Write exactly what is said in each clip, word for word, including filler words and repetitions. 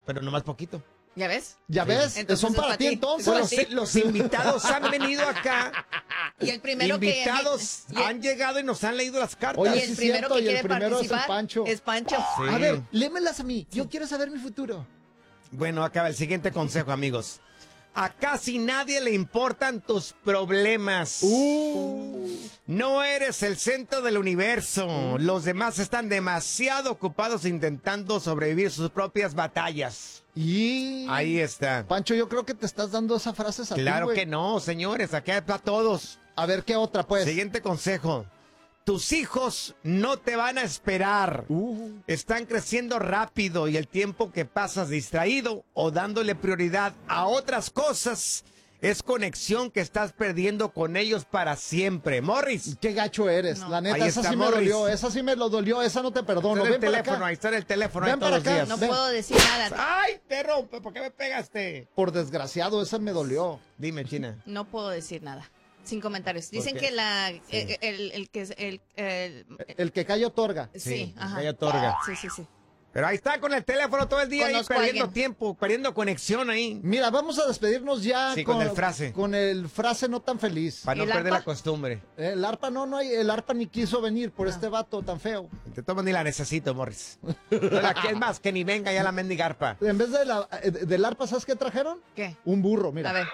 pero nomás poquito. ¿Ya ves? ¿Ya ves? Entonces, Son para para ti ti. entonces. Son Los, sí. los invitados han venido acá. Y el primero invitados que... y el- han llegado y nos han leído las cartas. Oye, y sí el es primero cierto, que y el quiere primero es el participar Pancho. es Pancho. Sí. A ver, lémelas a mí. Yo quiero saber mi futuro. Bueno, acaba el siguiente consejo, amigos. A casi nadie le importan tus problemas. Uh. No eres el centro del universo. Los demás están demasiado ocupados intentando sobrevivir sus propias batallas. Y... Ahí está. Pancho, yo creo que te estás dando esas frases a ti, Claro güey. que no, señores. Aquí hay para todos. A ver, ¿qué otra, pues? Siguiente consejo. Tus hijos no te van a esperar. Uh. Están creciendo rápido y el tiempo que pasas distraído o dándole prioridad a otras cosas es conexión que estás perdiendo con ellos para siempre. Morris. Qué gacho eres. No. La neta, Ahí esa está, sí me Morris. dolió. Esa sí me lo dolió. Esa no te perdono. Ahí está Ven el para teléfono, acá. ahí está en el teléfono ahí Ven todos para los acá. días. No Ven. puedo decir nada. ¡Ay, perro! ¿Por qué me pegaste? Por desgraciado, esa me dolió. Dime, China. No puedo decir nada. Sin comentarios. ¿Por Dicen qué? que la... eh, El, el, que es... El, el- El que calla otorga. sí, Sí, ajá. ella otorga. Sí, sí, sí. Pero ahí está con el teléfono todo el día ahí Conozco a perdiendo alguien. tiempo, perdiendo conexión ahí. Mira, vamos a despedirnos ya Sí, con el frase. Con el frase no tan feliz. Para no ¿El perder arpa? la costumbre. El arpa no, no hay. El arpa ni quiso venir por Ah. este vato tan feo. Te tomas ni la necesito, Morris. No la quieres más, que ni venga ya la mendigarpa. En vez de la, eh, del arpa, ¿sabes qué trajeron? ¿Qué? Un burro, mira. A ver.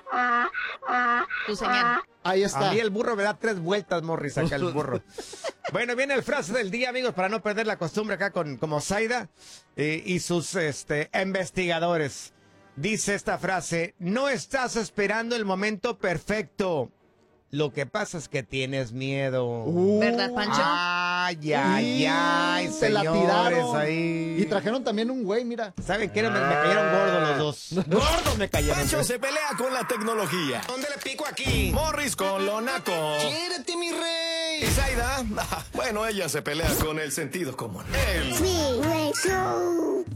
Tu señal. Ahí está. A mí el burro me da tres vueltas, Morris, acá el burro. Bueno, viene el frase del día, amigos, para no perder la costumbre acá con como Zaida eh, y sus este, investigadores. Dice esta frase, no estás esperando el momento perfecto. Lo que pasa es que tienes miedo. Uh, ¿Verdad, Pancho? Ay, ay, y ay, se la señores, tiraron. ahí. Y trajeron también un güey, mira. ¿Saben qué? Me, me cayeron gordos los dos. Gordos me cayeron. Pancho se pelea con la tecnología. ¿Dónde le pico aquí? Morris con lo naco. ¡Quiérete, mi rey! Y Zaida, bueno, ella se pelea con el sentido común. El Freeway Show